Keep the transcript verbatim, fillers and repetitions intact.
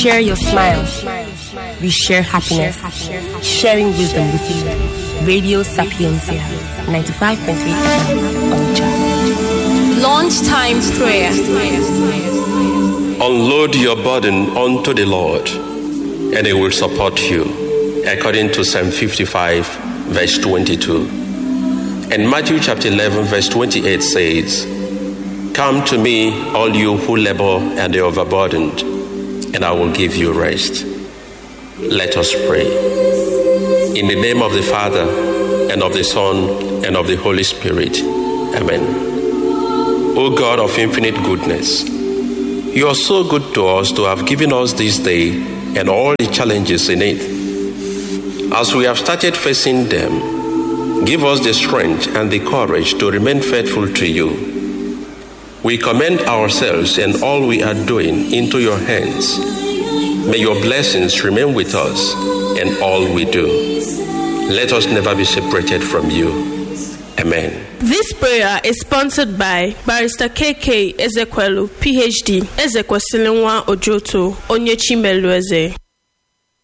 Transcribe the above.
share your smile. We share happiness. Sharing wisdom with you. Radio Sapiencia, ninety-five point three F M, Onitsha. Lunchtime prayer. Unload your burden unto the Lord, and He will support you, according to Psalm fifty-five, verse twenty-two. And Matthew chapter eleven, verse twenty-eight says, "Come to me, all you who labor and are overburdened, and I will give you rest." Let us pray. In the name of the Father, and of the Son, and of the Holy Spirit. Amen. O God of infinite goodness, you are so good to us to have given us this day and all the challenges in it. As we have started facing them, give us the strength and the courage to remain faithful to you. We commend ourselves and all we are doing into your hands. May your blessings remain with us in all we do. Let us never be separated from you. Amen. This prayer is sponsored by Barrister K K Ezekwelu, P H D, Ezekwesilinwa Ojoto, Onyechi Melueze.